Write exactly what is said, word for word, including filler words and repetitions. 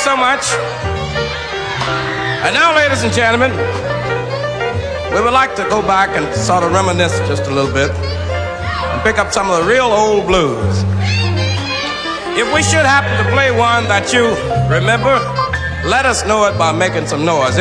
so much. And now, ladies and gentlemen, we would like to go back and sort of reminisce just a little bit and pick up some of the real old blues. If we should happen to play one that you remember, let us know it by making some noise.